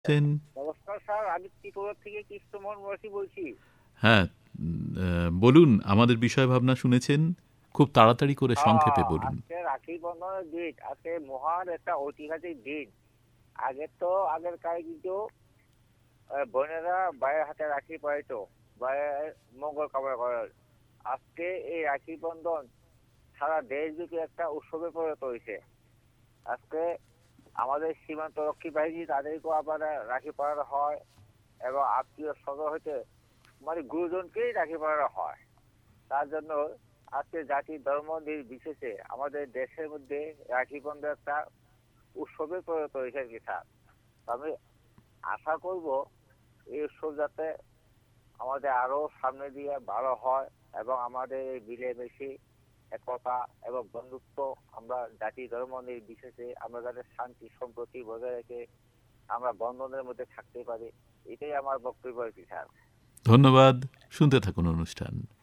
ছেন। নমস্কার স্যার, আমি ত্রিপুরা থেকে কৃষ্ণমোহন বসি বলছি। হ্যাঁ, বলুন, আমাদের বিষয় ভাবনা শুনেছেন? খুব তাড়াতাড়ি করে সংক্ষেপে বলুন। আজকে রাখি বন্ধনের দিন, আজকে মহান একটা ঐতিহাসিক দিন। আগের কালে কিন্তু বোনেরা ভাইয়ের হাতে রাখি পরাইতো, ভাইয়ের মঙ্গল কামনা করার। আজকে এই রাখি বন্ধন সারা দেশব্যাপী একটা উৎসবে পরিণত হয়েছে। আজকে আমাদের সীমান্ত রক্ষী বাহিনী তাদেরকেও আবার রাখি পরানো হয়, এবং আত্মীয় স্বজন হইতে মানে গুরুজনকেই রাখি পরানো হয়। তার জন্য আজকে জাতি ধর্ম নির্বিশেষে আমাদের দেশের মধ্যে রাখি বন্ধন একটা উৎসবে পরিণত হয়েছে আর কি স্যার। আমি আশা করব এই উৎসব যাতে আমাদের আরো সামনে দিয়ে ভালো হয়, এবং আমাদের এই মিলেমিশে একতা এবং বন্ধুত্ব আমরা জাতি ধর্ম নির্বিশেষে আমরা যাতে শান্তি সম্প্রতি বজায় রেখে আমরা বন্ধনের মধ্যে থাকতে পারি। এটাই আমার বক্তব্য আর কি স্যার। ধন্যবাদ। শুনতে থাকুন অনুষ্ঠান।